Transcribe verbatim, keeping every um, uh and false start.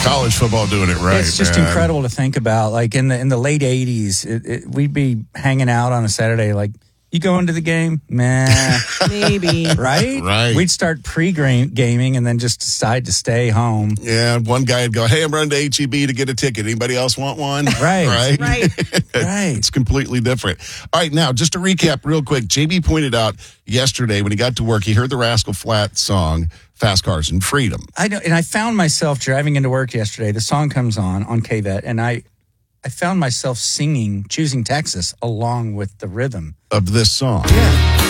College football doing it right. It's just man. incredible to think about. Like in the in the late eighties, it, it, we'd be hanging out on a Saturday. Like, you going to the game? Nah, maybe. Right? Right. We'd start pre-gaming and then just decide to stay home. Yeah, one guy would go, hey, I'm running to H E B to get a ticket. Anybody else want one? Right. Right. Right. Right. It's completely different. All right, now, just to recap real quick, J B pointed out yesterday when he got to work, he heard the Rascal Flatts song, Fast Cars and Freedom. I know, and I found myself driving into work yesterday. The song comes on on K V E T, and I, I found myself singing "Choosing Texas" along with the rhythm Of this song. Yeah.